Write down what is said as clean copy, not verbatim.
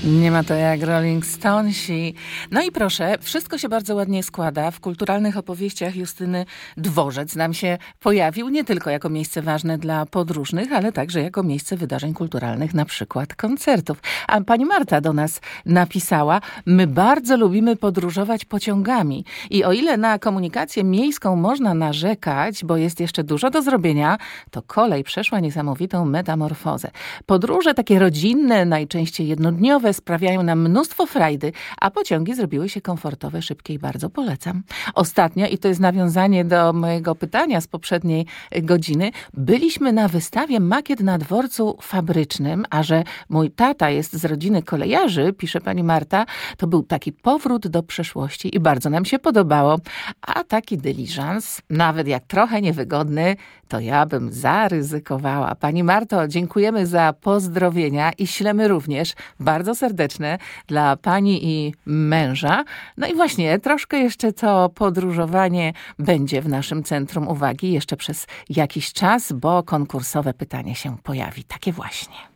Nie ma to jak Rolling Stonesi. No i proszę, wszystko się bardzo ładnie składa. W kulturalnych opowieściach Justyny dworzec nam się pojawił nie tylko jako miejsce ważne dla podróżnych, ale także jako miejsce wydarzeń kulturalnych, na przykład koncertów. A pani Marta do nas napisała: my bardzo lubimy podróżować pociągami i o ile na komunikację miejską można narzekać, bo jest jeszcze dużo do zrobienia, to kolej przeszła niesamowitą metamorfozę. Podróże takie rodzinne, najczęściej jednodniowe, sprawiają nam mnóstwo frajdy, a pociągi zrobiły się komfortowe, szybkie i bardzo polecam. Ostatnio, i to jest nawiązanie do mojego pytania z poprzedniej godziny, byliśmy na wystawie makiet na dworcu fabrycznym, a że mój tata jest z rodziny kolejarzy, pisze pani Marta, to był taki powrót do przeszłości i bardzo nam się podobało. A taki dyliżans, nawet jak trochę niewygodny, to ja bym zaryzykowała. Pani Marto, dziękujemy za pozdrowienia i ślemy również bardzo serdeczne dla pani i męża. No i właśnie, troszkę jeszcze to podróżowanie będzie w naszym centrum uwagi jeszcze przez jakiś czas, bo konkursowe pytanie się pojawi. Takie właśnie.